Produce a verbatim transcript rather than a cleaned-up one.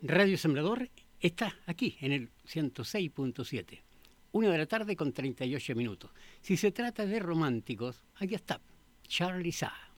Radio Sembrador está aquí en el ciento seis punto siete. Una de la tarde con treinta y ocho minutos. Si se trata de románticos, aquí está, Charly Sa.